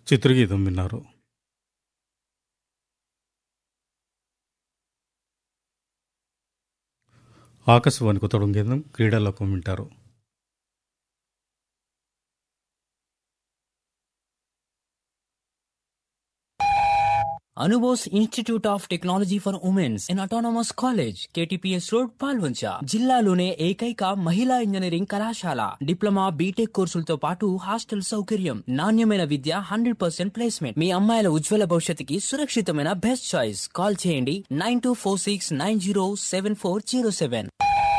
చిత్రగీతం విన్నారు. ఆకాశవాణి కొత్తగూడెం కేంద్రం క్రీడాలోకం వింటారు. Anubose institute of technology for women's in autonomous college, KTPS road, Palvancha. జిల్లాలోనే ఏకైక మహిళా ఇంజనీరింగ్ కళాశాల. డిప్లొమా, బీటెక్ కోర్సులతో పాటు హాస్టల్ సౌకర్యం, నాణ్యమైన విద్య, 100% ప్లేస్మెంట్. మీ అమ్మాయిల ఉజ్వల భవిష్యత్తుకి సురక్షితమైన బెస్ట్ చాయిస్. కాల్ చేయండి 9246907407.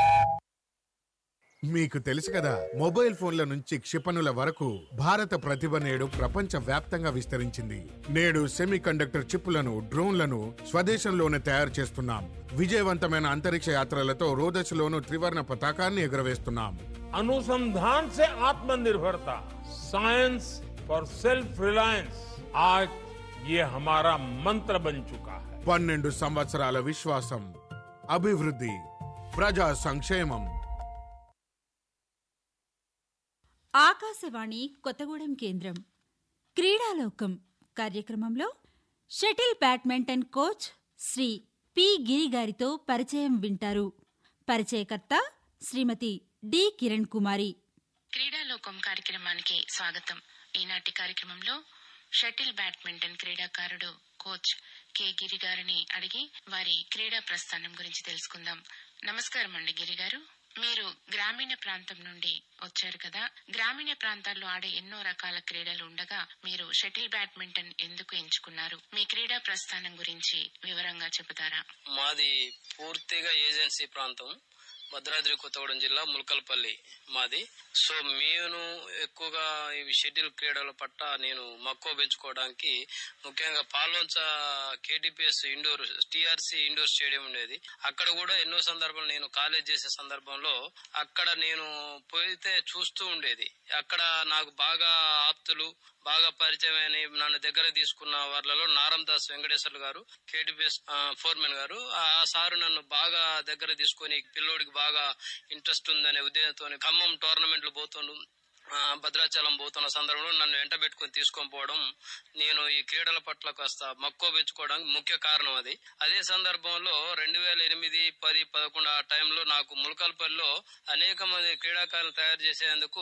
మీకు తెలుసు కదా, మొబైల్ ఫోన్ల నుంచి క్షిపణుల వరకు భారత ప్రతిభ నేడు ప్రపంచ వ్యాప్తంగా విస్తరించింది. నేడు సెమీ కండక్టర్ చిప్పులను, డ్రోన్లను స్వదేశంలోనే తయారు చేస్తున్నాం. విజయవంతమైన అంతరిక్ష యాత్రలతో రోదశలోను త్రివర్ణ పతాకాన్ని ఎగురవేస్తున్నాం. अनुसंधान से आत्मनिर्भरता, साइंस फॉर सेल्फ रिलायंस, आज ये हमारा मंत्र बन चुका है. 12 సంవత్సరాల విశ్వాసం, అభివృద్ధి, ప్రజా సంక్షేమం. ఆకాశవాణి కొత్తగూడెం కేంద్రం క్రీడాలోకం కార్యక్రమంలో shuttle badminton coach Shri P గిరి గారితో పరిచయం వింటారు. పరిచయకర్త శ్రీమతి డి కిరణ్ కుమారి. క్రీడాలోకం కార్యక్రమానికి స్వాగతం. ఈనాటి కార్యక్రమంలో షటిల్ బ్యాడ్మింటన్ క్రీడాకారుడు కోచ్ కె గిరి గారిని అడిగి వారి క్రీడా ప్రస్థానం గురించి తెలుసుకుందాం. నమస్కారం అండి గిరి గారు. మీరు గ్రామీణ ప్రాంతం నుండి వచ్చారు కదా, గ్రామీణ ప్రాంతాల్లో ఆడే ఎన్నో రకాల క్రీడలు ఉండగా మీరు షటిల్ బ్యాడ్మింటన్ ఎందుకు ఎంచుకున్నారు? మీ క్రీడా ప్రస్థానం గురించి వివరంగా చెబుతారా? మాది పూర్తిగా ఏజెన్సీ ప్రాంతం, భద్రాద్రి కొత్తగూడెం జిల్లా ములకల్పల్లి మాది. సో నేను ఎక్కువగా ఈ షటిల్ క్రీడల పట్ల నేను మక్కువ పెంచుకోవడానికి ముఖ్యంగా Palvancha KTPS indoor TRC indoor stadium ఉండేది. అక్కడ కూడా ఎన్నో సందర్భాలు నేను కాలేజ్ చేసే సందర్భంలో అక్కడ నేను పోయితే చూస్తూ ఉండేది. అక్కడ నాకు బాగా ఆప్తులు, బాగా పరిచయమైన నన్ను దగ్గర తీసుకున్న వాళ్ళలో నారందాస్ వెంకటేశ్వర్లు గారు, KTPS ఫోర్మెన్ గారు. ఆ సారు నన్ను బాగా దగ్గర తీసుకొని పిల్లోడికి బాగా ఇంట్రెస్ట్ ఉందనే ఉద్దేశంతో ఖమ్మం టోర్నమెంట్లు పోతుండు, భద్రాచలం పోతున్న సందర్భంలో నన్ను వెంట పెట్టుకుని తీసుకొని పోవడం, నేను ఈ క్రీడల పట్ల కాస్త మక్కువ పెంచుకోవడానికి ముఖ్య కారణం అది. అదే సందర్భంలో 2008, 10, 11 ఆ టైంలో నాకు ములకల్పల్లిలో అనేక మంది క్రీడాకారులు తయారు చేసేందుకు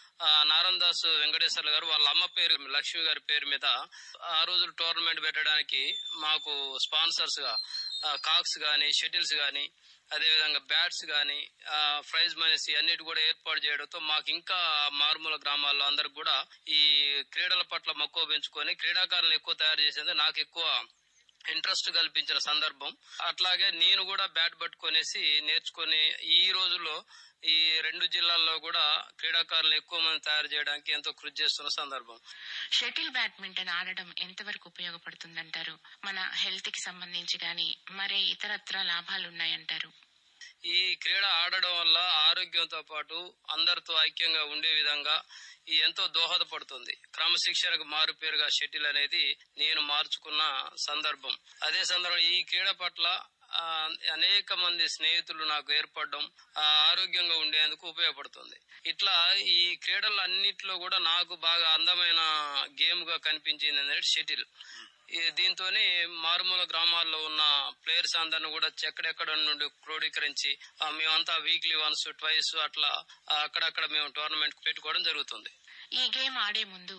నారందాస్ వెంకటేశ్వర్లు గారు వాళ్ళ అమ్మ పేరు లక్ష్మి గారి పేరు మీద ఆ రోజులు టోర్నమెంట్ పెట్టడానికి మాకు స్పాన్సర్స్ గా కాక్స్ గానీ, షటిల్స్ గానీ, అదేవిధంగా బ్యాట్స్ గానీ, ప్రైజ్ మనీస్ అన్నిటి కూడా ఏర్పాటు చేయడంతో మాకు ఇంకా మారుమూల గ్రామాల్లో అందరికి కూడా ఈ క్రీడల పట్ల మక్కువ పెంచుకొని క్రీడాకారులను ఎక్కువ తయారు చేసేందుకు నాకు ఎక్కువ ఇంట్రెస్ట్ కల్పించిన సందర్భం. అట్లాగే నేను కూడా బ్యాట్ పట్టుకొనేసి నేర్చుకొని ఈ రోజుల్లో ఈ 2 జిల్లాల్లో కూడా క్రీడాకారులు ఎక్కువ మంది తయారు చేయడానికి ఎంతో కృషి చేస్తున్న సందర్భం. షటిల్ బ్యాడ్మింటన్ ఆడడం ఎంతవరకు ఉపయోగపడుతుందంటారు? మన హెల్త్ కి సంబంధించి గానీ మరే ఇతరత్ర లాభాలు ఉన్నాయంటారు? ఈ క్రీడ ఆడడం వల్ల ఆరోగ్యంతో పాటు అందరితో ఐక్యంగా ఉండే విధంగా ఈ ఎంతో దోహదపడుతుంది. క్రమశిక్షణకు మారు పేరుగా షటిల్ అనేది నేను మార్చుకున్న సందర్భం. అదే సందర్భం ఈ క్రీడ పట్ల అనేక మంది స్నేహితులు నాకు ఏర్పడడం ఆరోగ్యంగా ఉండేందుకు ఉపయోగపడుతుంది. ఇట్లా ఈ క్రీడలు అన్నిట్లో కూడా నాకు బాగా అందమైన గేమ్ గా కనిపించింది అనేది షటిల్. దీంతోనే మారుమూల గ్రామాల్లో ఉన్న ప్లేయర్స్ అందరిని కూడా ఎక్కడెక్కడ నుండి క్రోడీకరించి మేమంతా వీక్లీ వన్స్, ట్వైస్ అట్లా అక్కడక్కడ మేము టోర్నమెంట్ పెట్టుకోవడం జరుగుతుంది. ఈ గేమ్ ఆడే ముందు